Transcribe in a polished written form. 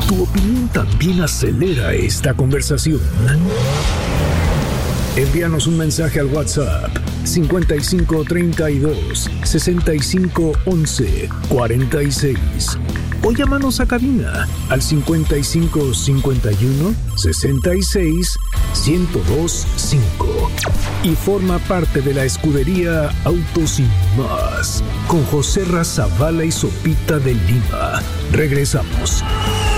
Tu opinión también acelera esta conversación. Envíanos un mensaje al WhatsApp 5532 6511 46 o llámanos a cabina al 5551 66 1025 y forma parte de la escudería Autos Sin Más con José Razabala y Sopita de Lima. Regresamos.